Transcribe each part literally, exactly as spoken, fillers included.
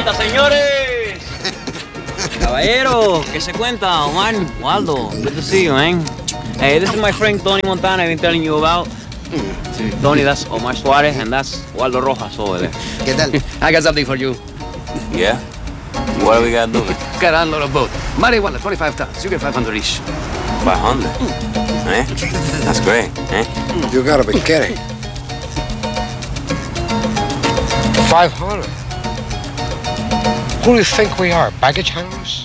pata, señores! Caballero, ¿qué se cuenta? Omar, Waldo, good to see you, man. Hey, this is my friend Tony Montana I've been telling you about. Tony, that's Omar Suarez, and that's Waldo Rojas over there. ¿Qué tal? I got something for you. Yeah? What do we gotta do? Get on a boat. Marijuana, twenty-five tons. You get five hundred each. five hundred? Eh? That's great, eh? You gotta be kidding. five hundred? Who do you think we are, baggage handlers?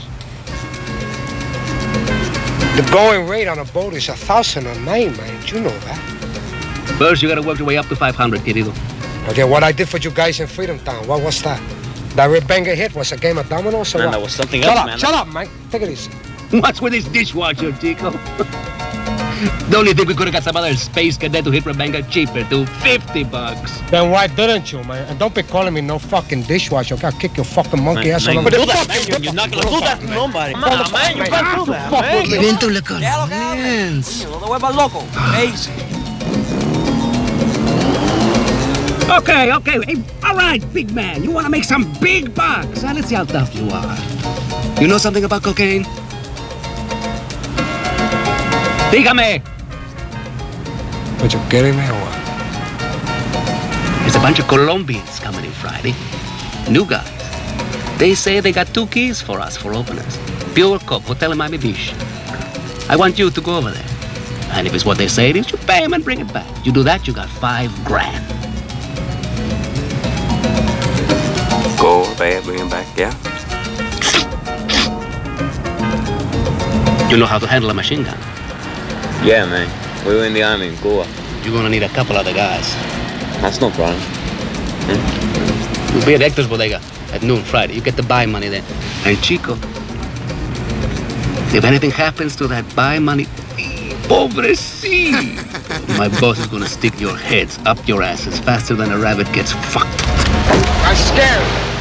The going rate on a boat is a thousand a night, man. You know that. First, you gotta work your way up to five hundred, querido. Okay, what I did for you guys in Freedom Town, what was that? That Rip Banger hit was a game of dominoes or Man, what? that was something shut else, up, man. Shut up, Mike. Take it easy. What's with this dishwasher, Chico? Don't you think we could have got some other space cadet to hit Rebecca cheaper, to fifty bucks? Then why didn't you, man? And don't be calling me no fucking dishwasher. Okay, I'll kick your fucking monkey Man, ass man, all you over. do that, man. You- You're not gonna do that to nobody. Come on, man. You can't do that, man. Evento le comienza. No te vuelvas loco. Easy. Okay, okay. Hey, all right, big man. You want to make some big bucks. Huh? Let's see how tough you are. You know something about cocaine? Dígame. But you kidding me or what? There's a bunch of Colombians coming in Friday. New guys. They say they got two keys for us for openers. Pure Coke, Hotel in Miami Beach. I want you to go over there. And if it's what they say it is, you pay them and bring it back. You do that, you got five grand. Go, pay it, bring him back, yeah? You know how to handle a machine gun. Yeah, man. We were in the army in Cuba. You're gonna need a couple other guys. That's no problem. You'll be at Hector's Bodega at noon Friday. You get the buy money then. And Chico, if anything happens to that buy money, pobrecito, my boss is gonna stick your heads up your asses faster than a rabbit gets fucked. I'm scared.